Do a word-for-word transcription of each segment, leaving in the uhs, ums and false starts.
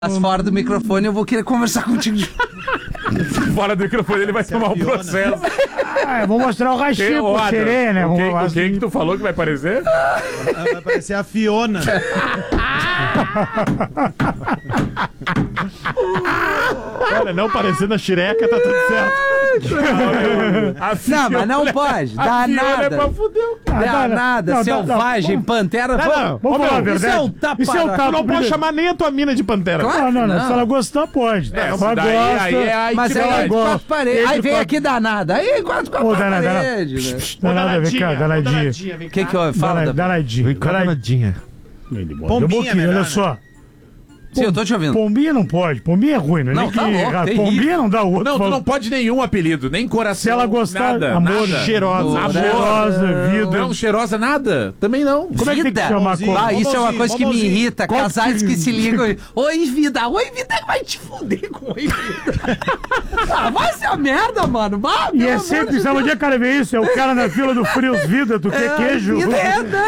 Mas fora do microfone eu vou querer conversar contigo. Fora do microfone ele vai Você tomar um Fiona. processo. Ah, eu vou mostrar o ranchinho pro Xerê, né? O que, Vamos- o que que tu falou que vai aparecer? Vai parecer a Fiona. Olha, não parecendo a Xereca, tá tudo certo. A Não, mas não pode. Dá a Fiona é nada. pra fuder. Dá dá- nada. não, dá- Selvagem, não. pantera. Não, vamos- não. Vamos Ô, falar a meu, verdade. isso é um tapa Isso é um na- tapa. Tu não pode primeiro. chamar nem a tua mina de pantera. Claro. Não, não, não. Não. Se ela gostar, pode. É, Se ela daí- gosta. aí é a Mas aí intimidade. é quatro paredes. Aí Ele vem pode- aqui danada. Aí quatro com Ô, a Dana, Dana. parede. né? Não, nada, vem cá, danadinha. vem O que que eu falo? Dana- da- Danadinha. Danadinha. Danadinha. Ele bota Pombinha a boquinha, melhor, olha né? só. Sim, eu tô te ouvindo. Pombinha não pode. Pombinha é ruim, não é Não, nem tá que- louco, ah, terrível. Pombinha não dá outro. Não, tu Fala- não pode nenhum apelido, nem coração. Se ela gostar, nada, amor, nada. cheirosa. Amor. Cheirosa, vida. Não, cheirosa, nada. Também não. Como é que tem que Vida. chamar a Bonzinho. coisa? Ah, isso é uma Bombonzinho, coisa que me bombonzinho. irrita. Qual Casais que- que se ligam. Oi, vida. Oi, vida. Vai te fuder com oi, vida. Ah, vai ser a merda, mano. Bah, E pelo é amor sempre, de sabe onde Deus. é que o cara vê isso? É o cara na fila do Frios Vida, tu quer queijo? Vida é, né?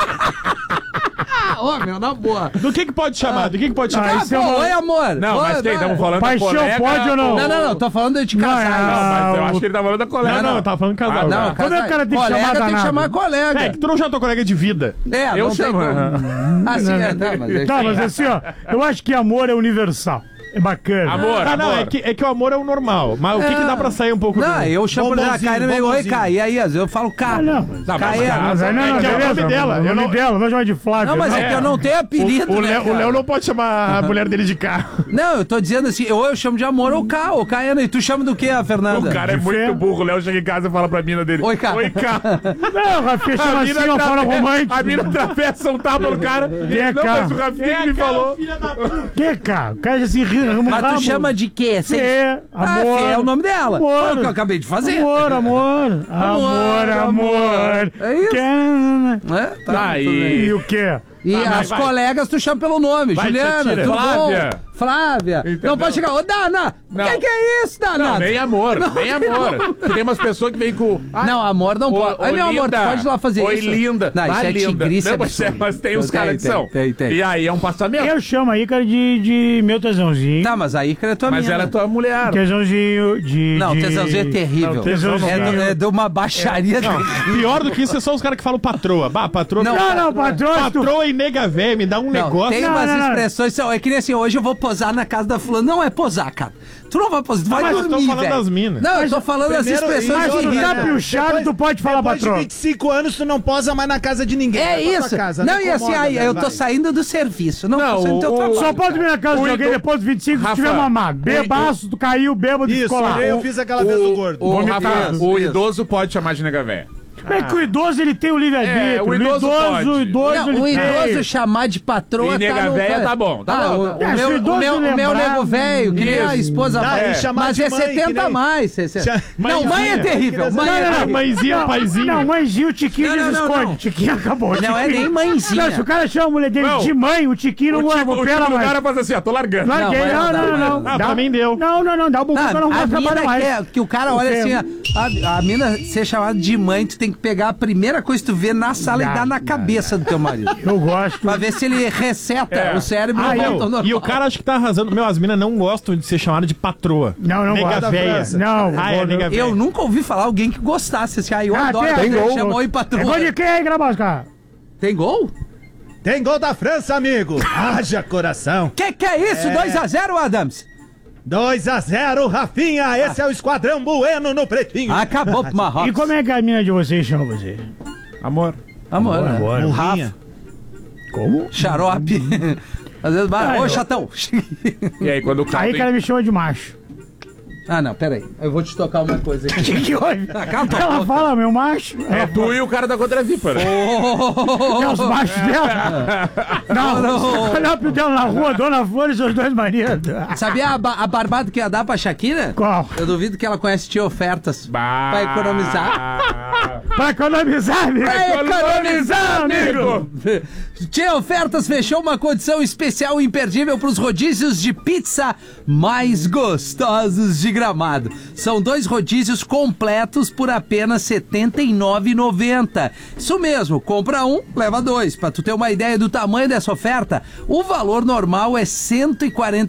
Ah, ô, meu, na boa. Do que que pode chamar? Do que que pode chamar? Ah, Ah, isso é pô, uma- oi, amor. Não, Oi, mas quem? Estamos falando Paixão da colega... pode ou não? Não, não, não. Tô falando de Não, casais. Não, mas eu Ah, acho o- que ele tá falando da colega. Não, não, eu tava falando casal. Ah, Não, não. Quando é que o casais. cara tem que colega chamar tem que danado? chamar colega. É, que tu não chama tua colega de vida. É, Eu não tem chamo. como. Assim, é, tá, mas... Tá, mas assim, ó, eu acho que amor é universal. É bacana. Amor, Ah, não, amor. é que, é que o amor é o normal. Mas o que que dá pra sair um pouco Não, do... eu chamo da Bombonzinho, Caíra e oi, bombonzinho. Kai. E aí, às vezes eu falo K. Ah, não. Tá, mas Caíra. cara, Mas aí não, não, É que é o beleza. nome dela, O eu nome não- dela, não chama de Flávia. Não, mas é, não. que eu não tenho apelido, O né, Léo, o cara? Léo não pode chamar a mulher dele de carro. Não, eu tô dizendo assim, ou eu chamo de amor ou K, ou Caíra. E tu chama do que, a Fernanda? O cara é De muito fé. burro. O Léo chega em casa e fala pra mina dele. Oi, Cá. Oi, Cá. Não, Rafinha chama assim uma forma romântica. A mina atravessa um tapa no cara. é Não, Cá? mas o Rafinha que me falou. Que é, cara? O cara já se ri. Mas tu chama de quê? Sem- Fê, Ah, amor. Fê é o nome dela. Amor. Foi o que eu acabei de fazer. Amor, amor. Amor, amor. É isso. Que- É, tá, Tá, tudo e- bem. E o quê? E Vai, as vai. colegas tu chama pelo nome. Vai, Juliana, Tira. tudo Flávia. bom? Flávia. Entendeu? Não pode chegar. Ô, Dana, o Não. que, que é isso, Dana? Não, nem amor, nem amor. Porque tem umas pessoas que vêm com... Ah, Não, amor não ô, pode. ô, Ai, meu amor, tu linda. pode ir lá fazer Oi, isso. linda. Não, isso Ah, é linda. tigrice Não, mas, é, absurdo. mas tem os Tem, caras que tem, são. tem, tem. E aí é um passamento. Eu chamo aí, cara, de, de meu tesãozinho. Tá, mas aí que é tua Mas mina. ela é tua mulher. Tesãozinho de. Não, de... tesãozinho é terrível. Não, tesãozinho. É, do- é de uma baixaria. Pior do que isso é só os caras que falam patroa. Bah, patroa... Não, Não, não, patrão. tu- Patroa e nega véia, me dá um Não, negócio... tem Não, umas não, não. expressões, são- é que nem assim, hoje eu vou posar na casa da fulana. Não é posar, cara. Tu não vai posar, tu vai mas eu dormir, tô falando velho. das minas. Não, eu tô falando das primeiro, expressões mas que outro, irritam. né? Caprichado, tu pode falar, Depois de patrão. vinte e cinco anos, tu não posa mais na casa de ninguém. É Vai pra tua isso. casa, Não, e assim, incomoda, aí, né? eu tô Vai. saindo do serviço. Não, Não, tô saindo do teu o- trabalho. Só pode vir na casa O de alguém ido- depois dos vinte e cinco se Rafa, tiver mamado. o Bebaço, tu caiu, bêbado de Isso, escolar. eu fiz aquela vez do gordo. O, Vomitado. Rafa, o Isso. idoso pode chamar de nega véia. Como é que o idoso ele tem o livre-arbítrio? É, o idoso pode. o idoso, Não, ele o tem. idoso chamar de patroa E nega tá no... véia tá bom, tá Ah, bom, o, tá o bom. É, se o meu, idoso o meu, o meu lembrar- nego velho, que nem a esposa Dá, vai. e chamar Mas de é mãe, setenta que nem- mais. É, é. Cha- Não, mãe é Mãezinha. terrível. Mãe Não, é não, não, terrível. Mãezinha, Não, paizinho. Não, mãezinho, o Tiquinho Não, não, não, desesconde. não. Tiquinho acabou. Não é Tiquinho. nem mãezinha. Não, se o cara chama a mulher dele Não. de mãe, o Tiquinho não O vai tipo, o pela tipo do mãe. cara faz assim, ó, tô largando. Larguei. Não, Não, vai, não, vai, não, não. Ah, Dá- também deu. Não, não, não, dá o bumbum que eu não Não, vou a trabalhar mina mais. quer que o cara olha assim, ó, a, a mina ser chamada de mãe, tu tem que pegar a primeira coisa que tu vê na sala Dá, e dar na dá, cabeça do teu marido. Eu gosto. Pra ver se ele reseta É. o cérebro Ah, e volta ao meu, normal. e o cara acho que tá arrasando. Meu, as minas não gostam de ser chamado de patroa. Não, não Nega gosto. véia. Não, Ah, é, vou- nega véia. Eu nunca ouvi falar alguém que gostasse assim. Ah, eu Ah, adoro tem- quando tem ele gol. chamou e É patroa. gol de quem aí, Grabasca? Tem gol? Tem gol da França, amigo. Haja coração. Que que é isso? dois a zero, Adams? dois a zero, Rafinha. Esse é o Esquadrão Bueno no Pretinho. Acabou pro E Marrocos. como é que a mina de vocês chama você? Amor. Amor, né? Amor, amor. Rafa, Como? xarope. Às vezes, vai, Ah, ô eu- chatão. E aí, quando o cara. Aí que ela me chama de macho. Ah, não, peraí. Eu vou te tocar uma coisa O aqui. que que houve? Ah, cala tua Ela boca. fala, meu macho. É Ela tu e o cara da Contravípara. É os machos dela? Não, não. olha pro dela na rua, Dona Flor e seus dois maridos. Sabia a, ba- a barbada que ia dar pra Shakira? Qual? Eu duvido que ela conhece Tia Ofertas. Bah. Pra economizar. Pra economizar, amigo. Pra economizar, amigo! Tia Ofertas fechou uma condição especial e imperdível para os rodízios de pizza mais gostosos de Gramado. São dois rodízios completos por apenas setenta e nove reais e noventa centavos. Isso mesmo, compra um, leva dois. Para tu ter uma ideia do tamanho dessa oferta, o valor normal é cento e quarenta